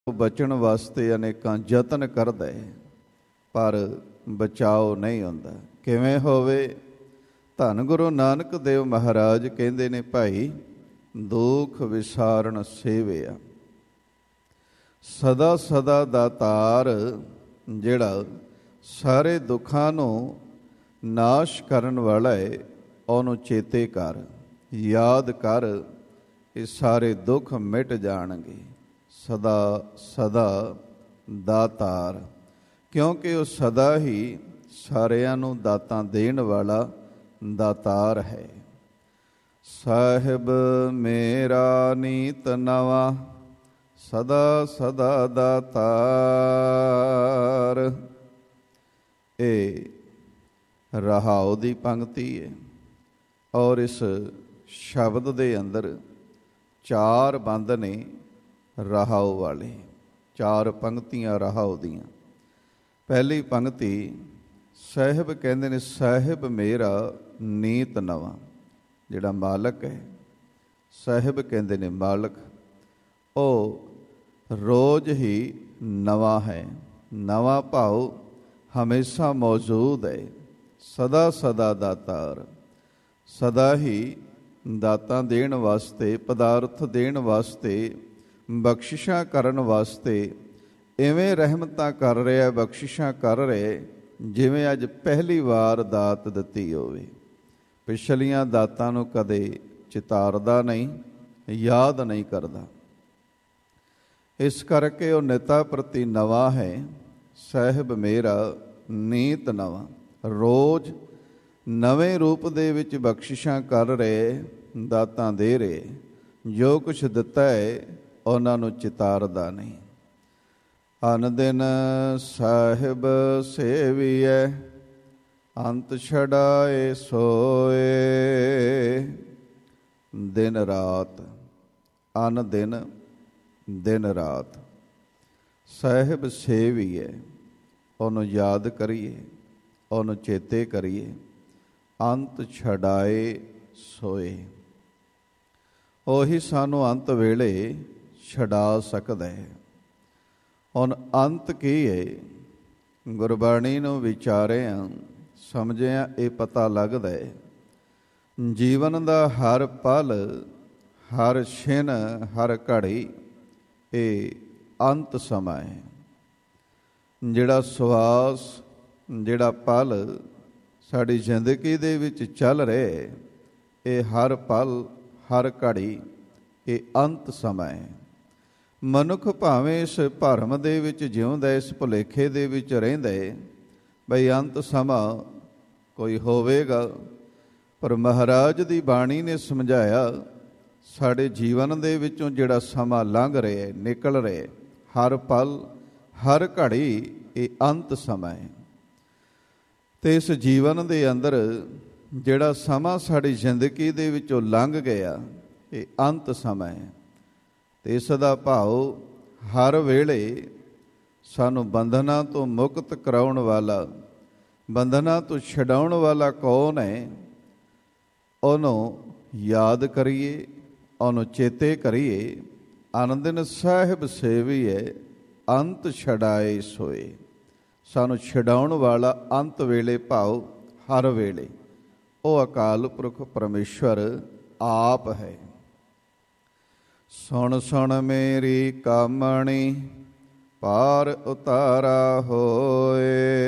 ਬਚਣ ਵਾਸਤੇ ਅਨੇਕਾਂ ਯਤਨ ਕਰਦਾ ਹੈ, ਪਰ ਬਚਾਓ ਨਹੀਂ ਹੁੰਦਾ। ਕਿਵੇਂ ਹੋਵੇ? ਧੰਨ ਗੁਰੂ ਨਾਨਕ ਦੇਵ ਮਹਾਰਾਜ ਕਹਿੰਦੇ ਨੇ, ਭਾਈ ਦੁੱਖ ਵਿਸਾਰਨ ਸੇਵਿਆ। ਸਦਾ ਸਦਾ ਦਾਤਾਰ, ਜਿਹੜਾ ਸਾਰੇ ਦੁੱਖਾਂ ਨੂੰ ਨਾਸ਼ ਕਰਨ ਵਾਲਾ ਹੈ, ਉਹਨੂੰ ਚੇਤੇ ਕਰ, ਯਾਦ ਕਰ, ਇਹ ਸਾਰੇ ਦੁੱਖ ਮਿਟ ਜਾਣਗੇ। ਸਦਾ ਸਦਾ ਦਾਤਾਰ, ਕਿਉਂਕਿ ਉਹ ਸਦਾ ਹੀ ਸਾਰਿਆਂ ਨੂੰ ਦਾਤਾਂ ਦੇਣ ਵਾਲਾ ਦਾਤਾਰ ਹੈ। ਸਾਹਿਬ ਮੇਰਾ ਨੀਤ ਨਵਾਂ, ਸਦਾ ਸਦਾ ਦਾਤਾਰ। ਇਹ ਰਹਾਉ ਦੀ ਪੰਕਤੀ ਹੈ, ਔਰ ਇਸ ਸ਼ਬਦ ਦੇ ਅੰਦਰ 4 ਬੰਦ ਨੇ ਰਹਾਉ ਵਾਲੇ, 4 ਪੰਕਤੀਆਂ ਰਹਾਉ ਦੀਆਂ। ਪਹਿਲੀ ਪੰਕਤੀ ਸਾਹਿਬ ਕਹਿੰਦੇ ਨੇ, ਸਾਹਿਬ ਮੇਰਾ ਨੀਤ ਨਵਾਂ, ਜਿਹੜਾ ਮਾਲਕ ਹੈ, ਸਾਹਿਬ ਕਹਿੰਦੇ ਨੇ ਮਾਲਕ, ਉਹ ਰੋਜ਼ ਹੀ ਨਵਾਂ ਹੈ। ਨਵਾਂ ਭਾਵ ਹਮੇਸ਼ਾ ਮੌਜੂਦ ਹੈ। ਸਦਾ ਸਦਾ ਦਾਤਾਰ, ਸਦਾ ਹੀ ਦਾਤਾਂ ਦੇਣ ਵਾਸਤੇ, ਪਦਾਰਥ ਦੇਣ ਵਾਸਤੇ, ਬਖਸ਼ਿਸ਼ਾਂ ਕਰਨ ਵਾਸਤੇ ਇਵੇਂ ਰਹਿਮਤਾਂ ਕਰ ਰਿਹਾ, ਬਖਸ਼ਿਸ਼ਾਂ ਕਰ ਰਿਹਾ ਜਿਵੇਂ ਅੱਜ ਪਹਿਲੀ ਵਾਰ ਦਾਤ ਦਿੱਤੀ ਹੋਵੇ। ਪਿਛਲੀਆਂ ਦਾਤਾਂ ਨੂੰ ਕਦੇ ਚਿਤਾਰਦਾ ਨਹੀਂ, ਯਾਦ ਨਹੀਂ ਕਰਦਾ। ਇਸ ਕਰਕੇ ਉਹ ਨਿਤਾ ਪ੍ਰਤੀ ਨਵਾਂ ਹੈ। ਸਾਹਿਬ ਮੇਰਾ ਨੀਤ ਨਵਾਂ, ਰੋਜ਼ ਨਵੇਂ ਰੂਪ ਦੇ ਵਿੱਚ ਬਖਸ਼ਿਸ਼ਾਂ ਕਰ ਰਹੇ, ਦਾਤਾਂ ਦੇ ਰਹੇ। ਜੋ ਕੁਛ ਦਿੱਤਾ ਹੈ ਉਹਨਾਂ ਨੂੰ ਚਿਤਾਰਦਾ ਨਹੀਂ। ਅਨ ਦਿਨ ਸਾਹਿਬ ਸੇਵੀਐ, ਅੰਤ ਛਡਾਏ ਸੋਏ। ਦਿਨ ਰਾਤ, ਅਨ ਦਿਨ, ਦਿਨ ਰਾਤ ਸਾਹਿਬ ਸੇਵੀਐ, ਉਹਨੂੰ ਯਾਦ ਕਰੀਏ, ਉਹਨੂੰ ਚੇਤੇ ਕਰੀਏ। ਅੰਤ ਛਡਾਏ ਸੋਏ, ਉਹੀ ਸਾਨੂੰ ਅੰਤ ਵੇਲੇ ਛਡਾ ਸਕਦਾ ਹੈ। ਹੁਣ ਅੰਤ ਕੀ ਹੈ? ਗੁਰਬਾਣੀ ਨੂੰ ਵਿਚਾਰਿਆਂ ਸਮਝਿਆਂ ਇਹ ਪਤਾ ਲੱਗਦਾ ਹੈ, ਜੀਵਨ ਦਾ ਹਰ ਪਲ, ਹਰ ਛਿਨ, ਹਰ ਘੜੀ ਇਹ ਅੰਤ ਸਮਾਂ ਹੈ। ਜਿਹੜਾ ਸਵਾਸ, ਜਿਹੜਾ ਪਲ ਸਾਡੀ ਜ਼ਿੰਦਗੀ ਦੇ ਵਿੱਚ ਚੱਲ ਰਿਹਾ, ਇਹ ਹਰ ਪਲ, ਹਰ ਘੜੀ ਇਹ ਅੰਤ ਸਮਾਂ ਹੈ। ਮਨੁੱਖ ਭਾਵੇਂ ਇਸ ਭਰਮ ਦੇ ਵਿੱਚ ਜਿਉਂਦਾ, ਇਸ ਭੁਲੇਖੇ ਦੇ ਵਿੱਚ ਰਹਿੰਦਾ ਬਈ ਅੰਤ ਸਮਾਂ ਕੋਈ ਹੋਵੇਗਾ, ਪਰ ਮਹਾਰਾਜ ਦੀ ਬਾਣੀ ਨੇ ਸਮਝਾਇਆ, ਸਾਡੇ ਜੀਵਨ ਦੇ ਵਿੱਚੋਂ ਜਿਹੜਾ ਸਮਾਂ ਲੰਘ ਰਿਹਾ, ਨਿਕਲ ਰਿਹਾ, ਹਰ ਪਲ, ਹਰ ਘੜੀ ਇਹ ਅੰਤ ਸਮਾਂ ਹੈ। ਅਤੇ ਇਸ ਜੀਵਨ ਦੇ ਅੰਦਰ ਜਿਹੜਾ ਸਮਾਂ ਸਾਡੀ ਜ਼ਿੰਦਗੀ ਦੇ ਵਿੱਚੋਂ ਲੰਘ ਗਿਆ, ਇਹ ਅੰਤ ਸਮਾਂ ਹੈ। ਅਤੇ ਇਸ ਦਾ ਭਾਵ ਹਰ ਵੇਲੇ ਸਾਨੂੰ ਬੰਧਨਾਂ ਤੋਂ ਮੁਕਤ ਕਰਾਉਣ ਵਾਲਾ, ਬੰਧਨਾਂ ਤੋਂ ਛਡਾਉਣ ਵਾਲਾ ਕੌਣ ਹੈ? ਉਹਨੂੰ ਯਾਦ ਕਰੀਏ, ਉਹਨੂੰ ਚੇਤੇ ਕਰੀਏ। ਅਨੰਦਨ ਸਾਹਿਬ ਸੇਵੀਐ, ਅੰਤ ਛਡਾਏ ਸੋਏ। ਸਾਨੂੰ ਛਡਾਉਣ ਵਾਲਾ ਅੰਤ ਵੇਲੇ ਭਾਵ ਹਰ ਵੇਲੇ ਉਹ ਅਕਾਲ ਪੁਰਖ ਪਰਮੇਸ਼ਵਰ ਆਪ ਹੈ। ਸੁਣ ਸੁਣ ਮੇਰੀ ਕਾਮਣੀ, ਪਾਰ ਉਤਾਰਾ ਹੋਏ।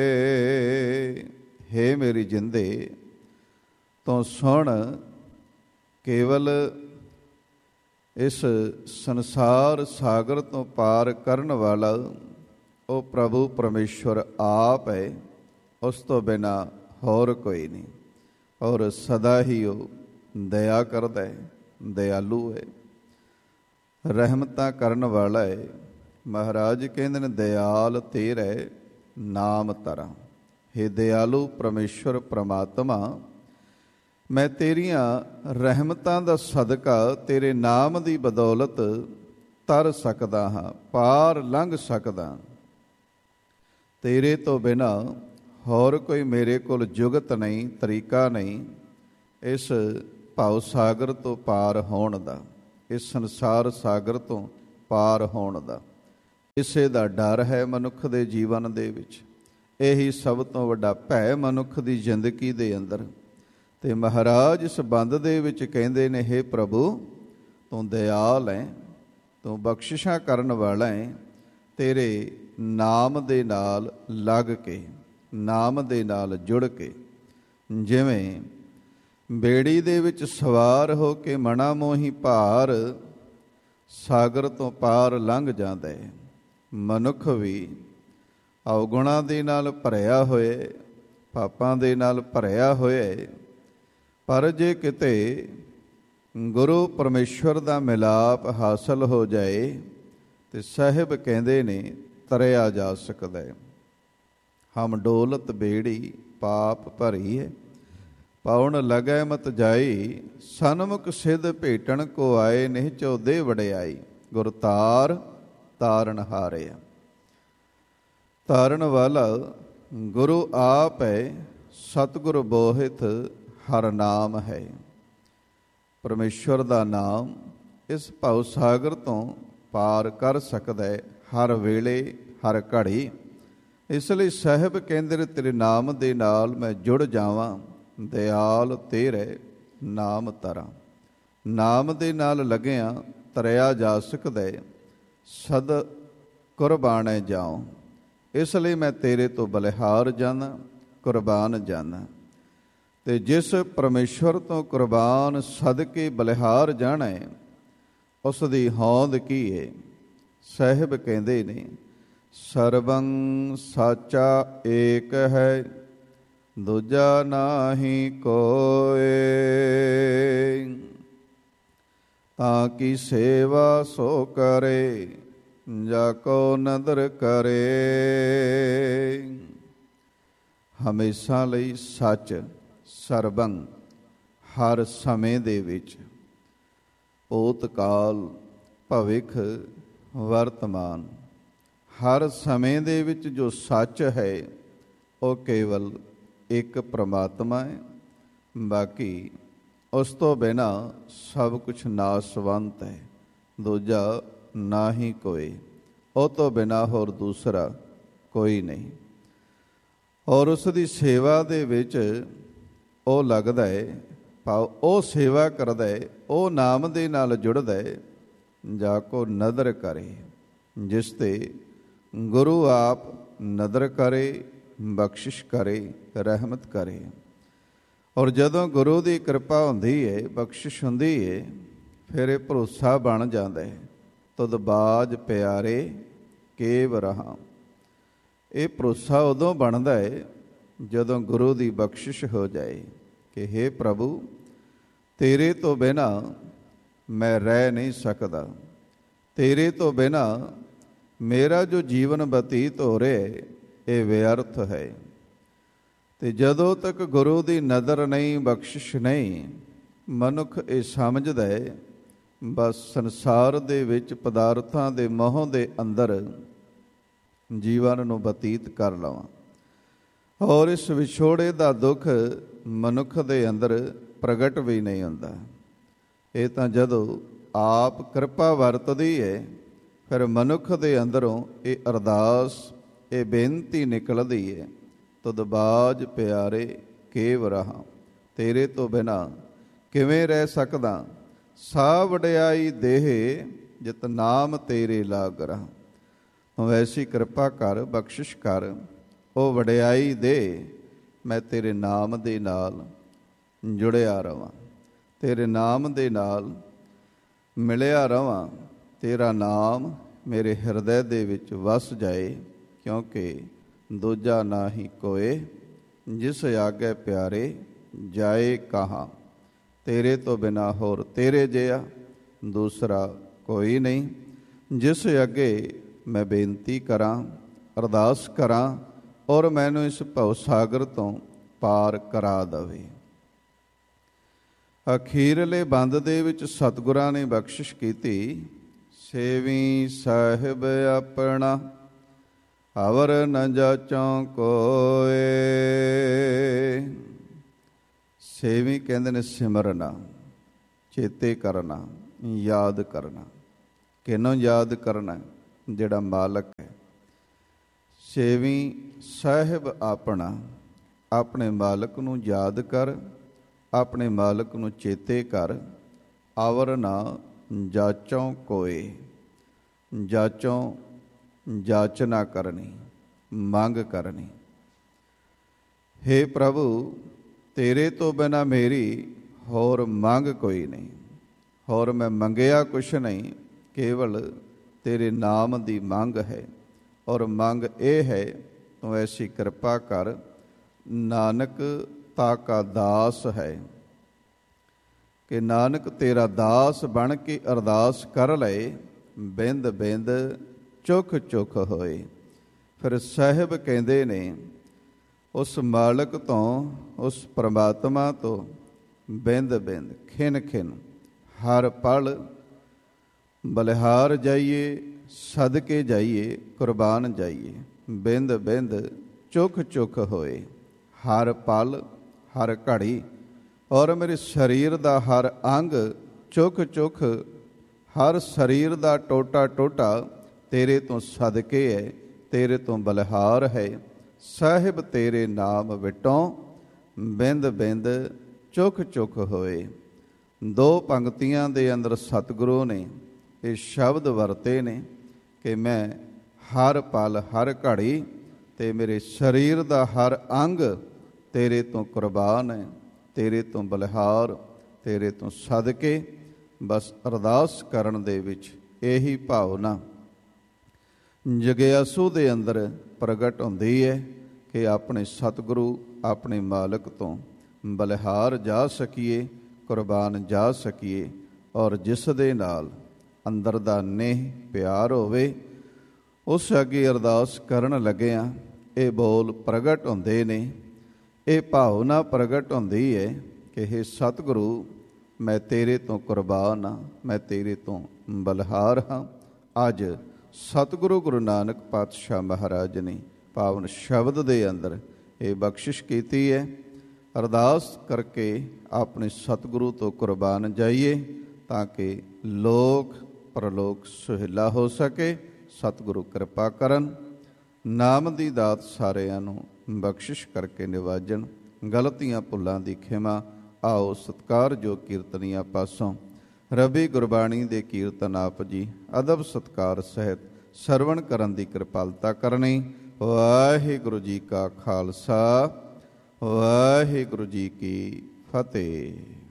ਹੇ ਮੇਰੀ ਜਿੰਦੇ, ਤੂੰ ਸੁਣ, ਕੇਵਲ ਇਸ ਸੰਸਾਰ ਸਾਗਰ ਤੋਂ ਪਾਰ ਕਰਨ ਵਾਲਾ ਉਹ ਪ੍ਰਭੂ ਪਰਮੇਸ਼ਵਰ ਆਪ ਹੈ। ਉਸ ਤੋਂ ਬਿਨਾਂ ਹੋਰ ਕੋਈ ਨਹੀਂ। ਔਰ ਸਦਾ ਹੀ ਉਹ ਦਇਆ ਕਰਦਾ ਹੈ, ਦਿਆਲੂ ਹੈ, ਰਹਿਮਤਾਂ ਕਰਨ ਵਾਲਾ ਹੈ। ਮਹਾਰਾਜ ਕਹਿੰਦੇ ਨੇ, ਦਿਆਲ ਤੇਰੇ ਨਾਮ ਧਰਾਂ। ਹੇ ਦਿਆਲੂ ਪਰਮੇਸ਼ਵਰ ਪ੍ਰਮਾਤਮਾ, ਮੈਂ ਤੇਰੀਆਂ ਰਹਿਮਤਾਂ ਦਾ ਸਦਕਾ, ਤੇਰੇ ਨਾਮ ਦੀ ਬਦੌਲਤ ਤਰ ਸਕਦਾ ਹਾਂ, ਪਾਰ ਲੰਘ ਸਕਦਾ। ਤੇਰੇ ਤੋਂ ਬਿਨਾਂ ਹੋਰ ਕੋਈ ਮੇਰੇ ਕੋਲ ਜੁਗਤ ਨਹੀਂ, ਤਰੀਕਾ ਨਹੀਂ ਇਸ ਭਵ ਸਾਗਰ ਤੋਂ ਪਾਰ ਹੋਣ ਦਾ, ਇਸ ਸੰਸਾਰ ਸਾਗਰ ਤੋਂ ਪਾਰ ਹੋਣ ਦਾ। ਇਸੇ ਦਾ ਡਰ ਹੈ ਮਨੁੱਖ ਦੇ ਜੀਵਨ ਦੇ ਵਿੱਚ। ਇਹੀ ਸਭ ਤੋਂ ਵੱਡਾ ਭੈ ਮਨੁੱਖ ਦੀ ਜ਼ਿੰਦਗੀ ਦੇ ਅੰਦਰ। ਤੇ ਮਹਾਰਾਜ ਇਸ ਬੰਦ ਦੇ ਵਿੱਚ ਕਹਿੰਦੇ ਨੇ, ਹੇ ਪ੍ਰਭੂ, ਤੂੰ ਦਇਆਲ ਹੈ, ਤੂੰ ਬਖਸ਼ਿਸ਼ਾਂ ਕਰਨ ਵਾਲਾ ਹੈ। ਤੇਰੇ ਨਾਮ ਦੇ ਨਾਲ ਲੱਗ ਕੇ, ਨਾਮ ਦੇ ਨਾਲ ਜੁੜ ਕੇ, ਜਿਵੇਂ ਬੇੜੀ ਦੇ ਵਿੱਚ ਸਵਾਰ ਹੋ ਕੇ ਮਣਾ ਮੋਹੀ ਭਾਰ ਸਾਗਰ ਤੋਂ ਪਾਰ ਲੰਘ ਜਾਂਦਾ ਹੈ, ਮਨੁੱਖ ਵੀ ਅਵਗੁਣਾਂ ਦੇ ਨਾਲ ਭਰਿਆ ਹੋਏ, ਪਾਪਾਂ ਦੇ ਨਾਲ ਭਰਿਆ ਹੋਇਆ। ਪਰ ਜੇ ਕਿਤੇ ਗੁਰੂ ਪਰਮੇਸ਼ਵਰ ਦਾ ਮਿਲਾਪ ਹਾਸਲ ਹੋ ਜਾਏ ਤੇ ਸਾਹਿਬ ਕਹਿੰਦੇ ਨੇ ਤਰਿਆ ਜਾ ਸਕਦਾ ਹੈ। ਹਮ ਡੋਲਤ ਬੇੜੀ ਪਾਪ ਭਰੀ ਹੈ, ਪਾਉਣ ਲਗੈ ਮਤ ਜਾਈ, ਸਨਮੁਖ ਸਿੱਧ ਭੇਟਣ ਕੋ ਆਏ, ਨਿਹ ਚੌਦੇ ਵਡਿਆਈ। ਗੁਰ ਤਾਰ ਤਾਰਨ ਹਾਰਿਆ। ਤਾਰਨ ਵਾਲਾ ਗੁਰੂ ਆਪ ਹੈ, ਸਤਿਗੁਰ ਬੋਹਿਤ ਹਰ ਨਾਮ ਹੈ। ਪਰਮੇਸ਼ਵਰ ਦਾ ਨਾਮ ਇਸ ਭਵ ਸਾਗਰ ਤੋਂ ਪਾਰ ਕਰ ਸਕਦਾ ਹੈ ਹਰ ਵੇਲੇ, ਹਰ ਘੜੀ। ਇਸ ਲਈ ਸਾਹਿਬ ਕਹਿੰਦੇ ਨੇ, ਤੇਰੇ ਨਾਮ ਦੇ ਨਾਲ ਮੈਂ ਜੁੜ ਜਾਵਾਂ, ਦਇਆਲ ਤੇਰੇ ਨਾਮ ਤਰਾਂ। ਨਾਮ ਦੇ ਨਾਲ ਲੱਗਿਆ ਤਰਿਆ ਜਾ ਸਕਦਾ ਹੈ, ਸਦ ਕੁਰਬਾਨੇ ਜਾਉ। ਇਸ ਲਈ ਮੈਂ ਤੇਰੇ ਤੋਂ ਬਲਿਹਾਰ ਜਾਣਾ, ਕੁਰਬਾਨ ਜਾਣਾ। ਤੇ ਜਿਸ ਪਰਮੇਸ਼ਵਰ ਤੋਂ ਕੁਰਬਾਨ ਸਦਕੇ ਬਲਿਹਾਰ ਜਾਣਾ ਹੈ, ਉਸ ਦੀ ਹੋਂਦ ਕੀ ਹੈ? ਸਾਹਿਬ ਕਹਿੰਦੇ ਨੇ, ਸਰਬੰ ਸਾਚਾ ਏਕ ਹੈ, ਦੂਜਾ ਨਾਹੀ ਕੋਇ। ਤਾਂ ਕੀ ਸੇਵਾ ਸੋ ਕਰੇ, ਜਾ ਕੋ ਨਦਰ ਕਰੇ। ਹਮੇਸ਼ਾ ਲਈ ਸੱਚ, ਸਰਬੰ ਹਰ ਸਮੇਂ ਦੇ ਵਿੱਚ, ਭੂਤਕਾਲ, ਭਵਿੱਖ, ਵਰਤਮਾਨ, ਹਰ ਸਮੇਂ ਦੇ ਵਿੱਚ ਜੋ ਸੱਚ ਹੈ ਉਹ ਕੇਵਲ ਇੱਕ ਪ੍ਰਮਾਤਮਾ ਹੈ। ਬਾਕੀ ਉਸ ਤੋਂ ਬਿਨਾਂ ਸਭ ਕੁਛ ਨਾਸਵੰਤ ਹੈ। ਦੂਜਾ ਨਾ ਹੀ ਕੋਈ, ਉਹ ਤੋਂ ਬਿਨਾਂ ਹੋਰ ਦੂਸਰਾ ਕੋਈ ਨਹੀਂ। ਔਰ ਉਸ ਦੀ ਸੇਵਾ ਦੇ ਵਿੱਚ ਉਹ ਲੱਗਦਾ ਹੈ, ਭਾਵ ਉਹ ਸੇਵਾ ਕਰਦਾ ਹੈ, ਉਹ ਨਾਮ ਦੇ ਨਾਲ ਜੁੜਦਾ ਹੈ। ਜਾ ਕੋ ਨਦਰ ਕਰੇ, ਜਿਸ ਤੇ ਗੁਰੂ ਆਪ ਨਦਰ ਕਰੇ, ਬਖਸ਼ਿਸ਼ ਕਰੇ, ਰਹਿਮਤ ਕਰੇ। ਔਰ ਜਦੋਂ ਗੁਰੂ ਦੀ ਕਿਰਪਾ ਹੁੰਦੀ ਹੈ, ਬਖਸ਼ਿਸ਼ ਹੁੰਦੀ ਹੈ, ਫਿਰ ਇਹ ਭਰੋਸਾ ਬਣ ਜਾਂਦਾ ਹੈ। ਤੁਧ ਬਾਜ ਪਿਆਰੇ ਕੇਵ ਰਹਾ। ਇਹ ਭਰੋਸਾ ਉਦੋਂ ਬਣਦਾ ਹੈ ਜਦੋਂ ਗੁਰੂ ਦੀ ਬਖਸ਼ਿਸ਼ ਹੋ ਜਾਏ ਕਿ ਹੇ ਪ੍ਰਭੂ, ਤੇਰੇ ਤੋਂ ਬਿਨਾਂ ਮੈਂ ਰਹਿ ਨਹੀਂ ਸਕਦਾ। ਤੇਰੇ ਤੋਂ ਬਿਨਾਂ ਮੇਰਾ ਜੋ ਜੀਵਨ ਬਤੀਤ ਹੋ ਰਿਹਾ ਇਹ ਵਿਅਰਥ ਹੈ। ਤੇ ਜਦੋਂ ਤੱਕ ਗੁਰੂ ਦੀ ਨਦਰ ਨਹੀਂ, ਬਖਸ਼ਿਸ਼ ਨਹੀਂ, ਮਨੁੱਖ ਇਹ ਸਮਝਦਾ ਹੈ ਬਸ ਸੰਸਾਰ ਦੇ ਵਿੱਚ ਪਦਾਰਥਾਂ ਦੇ ਮੋਹ ਦੇ ਅੰਦਰ ਜੀਵਨ ਨੂੰ ਬਤੀਤ ਕਰ ਲਵਾਂ। ਔਰ ਇਸ ਵਿਛੋੜੇ ਦਾ ਦੁੱਖ ਮਨੁੱਖ ਦੇ ਅੰਦਰ ਪ੍ਰਗਟ ਵੀ ਨਹੀਂ ਹੁੰਦਾ। ਇਹ ਤਾਂ ਜਦੋਂ ਆਪ ਕਿਰਪਾ ਵਰਤਦੀ ਹੈ, ਫਿਰ ਮਨੁੱਖ ਦੇ ਅੰਦਰੋਂ ਇਹ ਅਰਦਾਸ, ਇਹ ਬੇਨਤੀ ਨਿਕਲਦੀ ਹੈ, ਤੁਧ ਬਾਜ ਪਿਆਰੇ ਕੇਵ ਰਹਾ। ਤੇਰੇ ਤੋਂ ਬਿਨਾਂ ਕਿਵੇਂ ਰਹਿ ਸਕਦਾ। ਸਾ ਵਡਿਆਈ ਦੇਹ ਜਿਤ ਨਾਮ ਤੇਰੇ ਲਾਗ ਰਹਾ। ਵੈਸੀ ਕਿਰਪਾ ਕਰ, ਬਖਸ਼ਿਸ਼ ਕਰ, ਉਹ ਵਡਿਆਈ ਦੇ, ਮੈਂ ਤੇਰੇ ਨਾਮ ਦੇ ਨਾਲ ਜੁੜਿਆ ਰਵਾਂ, ਤੇਰੇ ਨਾਮ ਦੇ ਨਾਲ ਮਿਲਿਆ ਰਵਾਂ। ਤੇਰਾ ਨਾਮ ਮੇਰੇ ਹਿਰਦੇ ਦੇ ਵਿੱਚ ਵਸ ਜਾਏ, ਕਿਉਂਕਿ ਦੂਜਾ ਨਾ ਹੀ ਕੋਏ, ਜਿਸ ਆਗੇ ਪਿਆਰੇ ਜਾਏ ਕਹਾਂ। ਤੇਰੇ ਤੋਂ ਬਿਨਾਂ ਹੋਰ ਤੇਰੇ ਜਿਹਾ ਦੂਸਰਾ ਕੋਈ ਨਹੀਂ, ਜਿਸ ਅੱਗੇ ਮੈਂ ਬੇਨਤੀ ਕਰਾਂ, ਅਰਦਾਸ ਕਰਾਂ, ਔਰ ਮੈਨੂੰ ਇਸ ਭਵ ਸਾਗਰ ਤੋਂ ਪਾਰ ਕਰਾ ਦੇਵੇ। ਅਖੀਰਲੇ ਬੰਦ ਦੇ ਵਿੱਚ ਸਤਿਗੁਰਾਂ ਨੇ ਬਖਸ਼ਿਸ਼ ਕੀਤੀ, ਸੇਵੀ ਸਾਹਿਬ ਆਪਣਾ ਅਵਰ ਨ ਜਾਚੋਂ ਕੋਏ। ਸੇਵੀ ਕਹਿੰਦੇ ਨੇ ਸਿਮਰਨਾ, ਚੇਤੇ ਕਰਨਾ, ਯਾਦ ਕਰਨਾ। ਕਿਹਨੂੰ ਯਾਦ ਕਰਨਾ? ਜਿਹੜਾ ਮਾਲਕ ਹੈ। ਛੇਵੀਂ, ਸਾਹਿਬ ਆਪਣਾ, ਆਪਣੇ ਮਾਲਕ ਨੂੰ ਯਾਦ ਕਰ, ਆਪਣੇ ਮਾਲਕ ਨੂੰ ਚੇਤੇ ਕਰ। ਆਵਰ ਨਾ ਜਾਚੋਂ ਕੋਏ, ਜਾਚੋਂ ਜਾਚਨਾ ਕਰਨੀ, ਮੰਗ ਕਰਨੀ। ਹੇ ਪ੍ਰਭੂ, ਤੇਰੇ ਤੋਂ ਬਿਨਾਂ ਮੇਰੀ ਹੋਰ ਮੰਗ ਕੋਈ ਨਹੀਂ, ਹੋਰ ਮੈਂ ਮੰਗਿਆ ਕੁਛ ਨਹੀਂ, ਕੇਵਲ ਤੇਰੇ ਨਾਮ ਦੀ ਮੰਗ ਹੈ। ਔਰ ਮੰਗ ਇਹ ਹੈ, ਤੂੰ ਐਸੀ ਕਿਰਪਾ ਕਰ, ਨਾਨਕ ਤਾਕਾ ਦਾਸ ਹੈ, ਕਿ ਨਾਨਕ ਤੇਰਾ ਦਾਸ ਬਣ ਕੇ ਅਰਦਾਸ ਕਰ ਲਏ, ਬਿੰਦ ਬਿੰਦ ਚੁੱਕ ਚੁੱਕ ਹੋਏ। ਫਿਰ ਸਾਹਿਬ ਕਹਿੰਦੇ ਨੇ, ਉਸ ਮਾਲਕ ਤੋਂ, ਉਸ ਪ੍ਰਮਾਤਮਾ ਤੋਂ ਬਿੰਦ ਬਿੰਦ, ਖਿਨ ਖਿਨ, ਹਰ ਪਲ ਬਲਿਹਾਰ ਜਾਈਏ, ਸਦਕੇ ਜਾਈਏ, ਕੁਰਬਾਨ ਜਾਈਏ। ਬਿੰਦ ਬਿੰਦ ਚੁੱਕ ਚੁੱਕ ਹੋਏ, ਹਰ ਪਲ ਹਰ ਘੜੀ। ਔਰ ਮੇਰੇ ਸਰੀਰ ਦਾ ਹਰ ਅੰਗ ਚੁੱਕ ਚੁੱਕ, ਹਰ ਸਰੀਰ ਦਾ ਟੋਟਾ ਟੋਟਾ ਤੇਰੇ ਤੋਂ ਸਦਕੇ ਹੈ, ਤੇਰੇ ਤੋਂ ਬਲਿਹਾਰ ਹੈ। ਸਾਹਿਬ ਤੇਰੇ ਨਾਮ ਵਿਟੋਂ ਬਿੰਦ ਬਿੰਦ ਚੁੱਕ ਚੁੱਕ ਹੋਏ। ਦੋ ਪੰਕਤੀਆਂ ਦੇ ਅੰਦਰ ਸਤਿਗੁਰੂ ਨੇ ਇਹ ਸ਼ਬਦ ਵਰਤੇ ਨੇ ਕਿ ਮੈਂ ਹਰ ਪਲ ਹਰ ਘੜੀ ਤੇ ਮੇਰੇ ਸਰੀਰ ਦਾ ਹਰ ਅੰਗ ਤੇਰੇ ਤੋਂ ਕੁਰਬਾਨ ਹੈ, ਤੇਰੇ ਤੋਂ ਬਲਿਹਾਰ, ਤੇਰੇ ਤੋਂ ਸਦਕੇ। ਬਸ ਅਰਦਾਸ ਕਰਨ ਦੇ ਵਿੱਚ ਇਹੀ ਭਾਵਨਾ ਜਗਿਆਸੂ ਦੇ ਅੰਦਰ ਪ੍ਰਗਟ ਹੁੰਦੀ ਹੈ ਕਿ ਆਪਣੇ ਸਤਿਗੁਰੂ, ਆਪਣੇ ਮਾਲਕ ਤੋਂ ਬਲਿਹਾਰ ਜਾ ਸਕੀਏ, ਕੁਰਬਾਨ ਜਾ ਸਕੀਏ। ਔਰ ਜਿਸ ਦੇ ਨਾਲ ਅੰਦਰ ਦਾ ਨੇਹ ਪਿਆਰ ਹੋਵੇ, ਉਸ ਅੱਗੇ ਅਰਦਾਸ ਕਰਨ ਲੱਗਿਆਂ ਇਹ ਬੋਲ ਪ੍ਰਗਟ ਹੁੰਦੇ ਨੇ, ਇਹ ਭਾਵਨਾ ਪ੍ਰਗਟ ਹੁੰਦੀ ਹੈ ਕਿ ਹੇ ਸਤਿਗੁਰੂ, ਮੈਂ ਤੇਰੇ ਤੋਂ ਕੁਰਬਾਨ ਹਾਂ, ਮੈਂ ਤੇਰੇ ਤੋਂ ਬਲਿਹਾਰ ਹਾਂ। ਅੱਜ ਸਤਿਗੁਰੂ ਗੁਰੂ ਨਾਨਕ ਪਾਤਸ਼ਾਹ ਮਹਾਰਾਜ ਨੇ ਪਾਵਨ ਸ਼ਬਦ ਦੇ ਅੰਦਰ ਇਹ ਬਖਸ਼ਿਸ਼ ਕੀਤੀ ਹੈ। ਅਰਦਾਸ ਕਰਕੇ ਆਪਣੇ ਸਤਿਗੁਰੂ ਤੋਂ ਕੁਰਬਾਨ ਜਾਈਏ, ਤਾਂ ਕਿ ਲੋਕ ਪਰਲੋਕ ਸੁਹੇਲਾ ਹੋ ਸਕੇ। ਸਤਿਗੁਰੂ ਕਿਰਪਾ ਕਰਨ, ਨਾਮ ਦੀ ਦਾਤ ਸਾਰਿਆਂ ਨੂੰ ਬਖਸ਼ਿਸ਼ ਕਰਕੇ ਨਿਵਾਜਣ। ਗਲਤੀਆਂ ਭੁੱਲਾਂ ਦੀ ਖਿਮਾ। ਆਓ ਸਤਿਕਾਰਯੋਗ ਕੀਰਤਨੀਆਂ ਪਾਸੋਂ ਰਬੀ ਗੁਰਬਾਣੀ ਦੇ ਕੀਰਤਨ ਆਪ ਜੀ ਅਦਬ ਸਤਿਕਾਰ ਸਹਿਤ ਸਰਵਣ ਕਰਨ ਦੀ ਕਿਰਪਾਲਤਾ ਕਰਨੀ। ਵਾਹਿਗੁਰੂ ਜੀ ਕਾ ਖਾਲਸਾ, ਵਾਹਿਗੁਰੂ ਜੀ ਕੀ ਫਤਿਹ।